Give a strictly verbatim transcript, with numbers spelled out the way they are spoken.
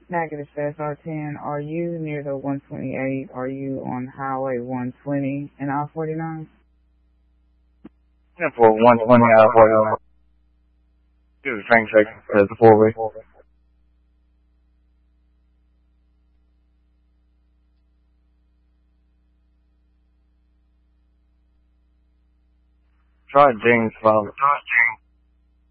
Negative S R ten. Are you near the one twenty-eight? Are you on Highway one twenty and I forty-nine? Yeah, for one twenty, I forty-nine. Do the train check as the four-way. Try James Fowler.